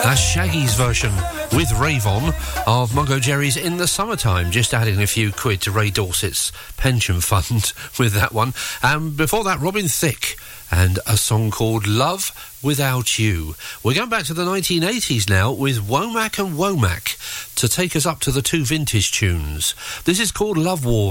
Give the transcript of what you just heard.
That's Shaggy's version with Ravon of Mungo Jerry's In the Summertime, just adding a few quid to Ray Dorset's pension fund with that one. And before that, Robin Thicke and a song called Love Without You. We're going back to the 1980s now with Womack and Womack to take us up to the two vintage tunes. This is called Love War.